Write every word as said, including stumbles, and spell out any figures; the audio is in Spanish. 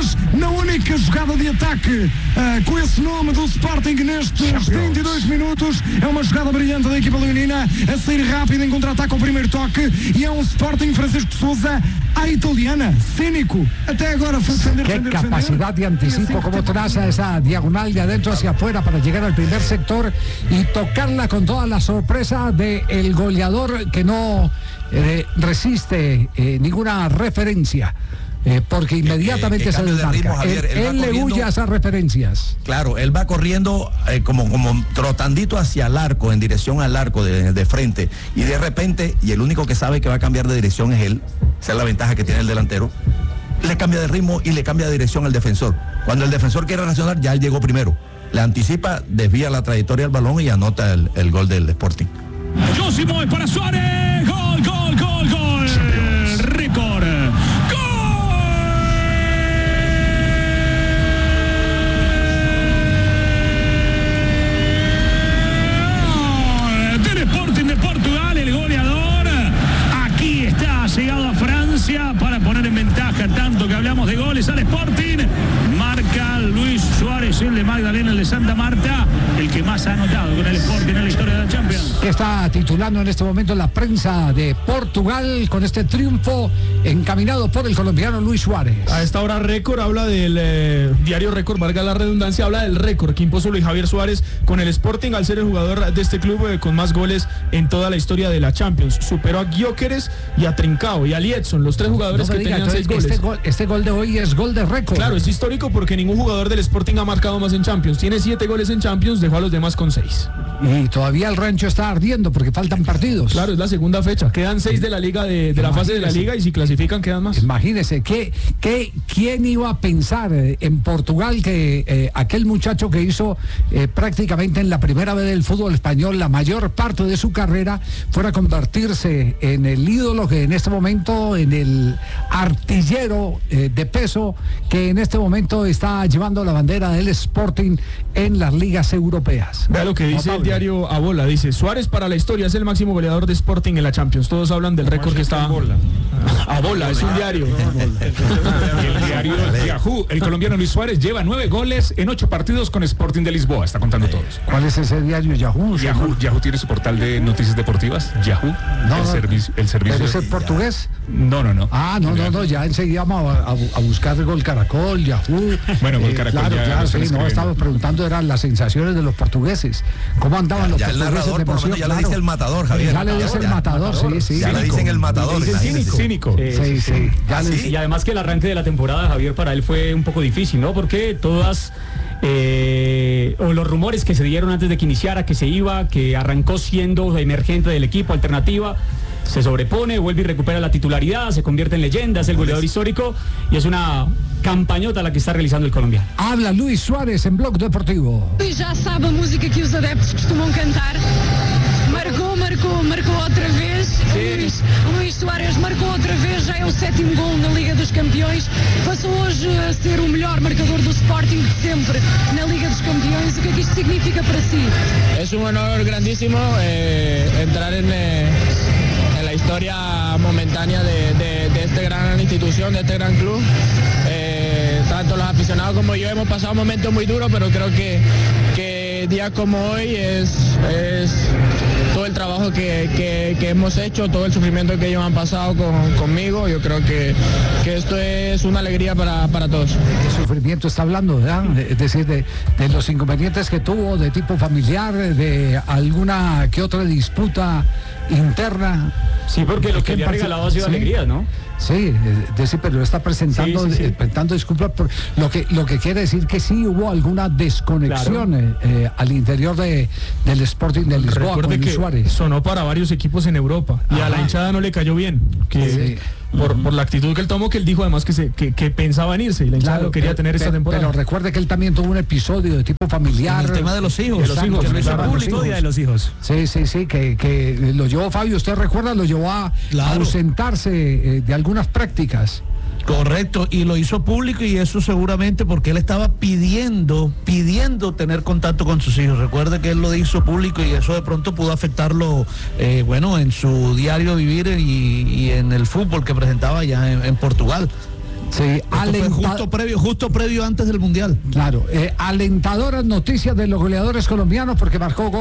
Soares na única jogada de ataque uh, com esse nome do Sporting nestes vinte e dois minutos. É uma jogada brilhante da equipa leonina a sair rápido em contra-ataque ao primeiro toque e é um Sporting Francisco Sousa à italiana, cínico. Até agora foi defender, Qué defender, capacidad de anticipo, como traza esa diagonal de adentro hacia afuera para llegar al primer sector y tocarla con toda la sorpresa del goleador que no eh, resiste eh, ninguna referencia. Eh, porque inmediatamente que, que se desmarca. ritmo, Javier, él, él, él le huye a esas referencias. Claro, él va corriendo eh, como, como trotandito hacia el arco, en dirección al arco de, de frente, y de repente, y el único que sabe que va a cambiar de dirección es él, esa es la ventaja que tiene el delantero, le cambia de ritmo y le cambia de dirección al defensor. Cuando el defensor quiere reaccionar, ya él llegó primero. Le anticipa, desvía la trayectoria del balón y anota el, el gol del Sporting. Josimo es para Suárez, gol, gol, gol, gol, récord. Llegado a Francia para poner en ventaja, tanto que hablamos de goles al Sporting. Marca Luis Suárez, el de Magdalena, el de Santa Marta, el que más ha anotado con el Sporting en la historia de la Champions. Que está titulando en este momento la prensa de Portugal con este triunfo encaminado por el colombiano Luis Suárez. A esta hora récord habla del eh, diario Récord, valga la redundancia, habla del récord que impuso Luis Javier Suárez con el Sporting al ser el jugador de este club eh, con más goles en toda la historia de la Champions. Superó a Gyökeres y a Trincao y a Liedson, los tres jugadores no que diga, tenían seis este goles. Gol, este gol de hoy es gol de récord. Claro, es histórico porque ningún jugador del Sporting ha marcado más en Champions. Tiene siete goles en Champions, dejó a los demás con seis. Y todavía el rancho está ardiendo porque faltan partidos. Claro, es la segunda fecha. Quedan seis de la liga de, de la fase de la liga y si clasifican quedan más. Imagínese, ¿qué, qué, ¿quién iba a pensar eh, en Portugal que eh, aquel muchacho que hizo eh, prácticamente en la primera vez del fútbol español la mayor parte de su carrera fuera a convertirse en el ídolo que en este momento, en el artillero eh, de peso que en este momento está llevando la bandera del Sporting en las ligas europeas? Vea lo que dice no, el diario Abola, dice: Suárez para la historia es el máximo goleador de Sporting en la Champions. Todos hablan del récord que está... Abola, Abola es un diario. El diario Yahoo, el colombiano Luis Suárez lleva nueve goles en ocho partidos con Sporting de Lisboa, está contando todos. ¿Cuál es ese diario Yahoo? Yahoo, Yahoo tiene su portal de noticias deportivas, Yahoo, no, el, servicio, el servicio. ¿Pero es el portugués? No, no, no. Ah, no, no, no, ya enseguida vamos a, a, a buscar Gol Caracol, Yahoo. Bueno, Gol Caracol. Eh, claro, ya claro, sí, no, estaba preguntando, eran las sensaciones de los portugueses. ¿Cómo andaban ya, los ya portugueses? El narrador, por lo menos, ya claro. le dice el matador, Javier. Ya le dice el matador, sí, sí. Ya cínico. le dicen el matador. Le dicen cínico. Cínico. Sí, sí, sí. Ya ¿Ah, le, sí? Y además que el arranque de la temporada, Javier, para él fue un poco difícil, ¿no? Porque todas... Eh, o los rumores que se dieron antes de que iniciara, que se iba, que arrancó siendo emergente del equipo, alternativa, se sobrepone, vuelve y recupera la titularidad, se convierte en leyenda, es el goleador histórico y es una campañota la que está realizando el colombiano. Habla Luis Suárez en Blog Deportivo. Luis já sabe a música que os adeptos costumam cantar. Marcou, marcou, marcou outra vez. Luís, Luís Suárez marcou outra vez, já é o sétimo gol na Liga dos Campeões. Passou hoje a ser o melhor marcador do Sporting de sempre na Liga dos Campeões. O que é que isto significa para si? Es un honor grandísimo eh, entrar en, eh, en la historia momentánea de, de, de esta gran institución, de este gran club. Eh, tanto los aficionados como yo hemos pasado momentos muy duros, pero creo que, que días como hoy es, es todo el trabajo que, que, que hemos hecho, todo el sufrimiento que ellos han pasado con, conmigo. Yo creo que, que esto es una alegría para, para todos. ¿De qué sufrimiento está hablando? ¿verdad? Es decir, de, de los inconvenientes que tuvo de tipo familiar, de alguna que otra disputa interna. Sí, porque lo que le ha regalado ha sido sí. alegría, ¿no? Sí, es decir, pero está presentando, sí, sí, sí. Eh, presentando disculpas por lo que lo que quiere decir que sí hubo alguna desconexión claro. eh, al interior de, del Sporting de Lisboa. Recuerde con que Suárez. Sonó para varios equipos en Europa y Ajá. a la hinchada no le cayó bien. Que sí. Por, por la actitud que él tomó, que él dijo además que se que, que pensaba en irse y la hinchada claro, lo quería pero, tener esta pero, temporada. Pero recuerde que él también tuvo un episodio de tipo familiar. El tema de los hijos. De los hijos, que claro, público de los hijos. Sí, sí, sí, que, que lo llevó Fabio, usted recuerda, lo llevó a claro. ausentarse eh, de algunas prácticas. Correcto, y lo hizo público y eso seguramente porque él estaba pidiendo, pidiendo tener contacto con sus hijos. Recuerde que él lo hizo público y eso de pronto pudo afectarlo, eh, bueno, en su diario vivir y, y en el fútbol que presentaba ya en, en Portugal. Sí, Esto fue alenta- justo previo, justo previo antes del Mundial. Claro, eh, alentadoras noticias de los goleadores colombianos porque marcó gol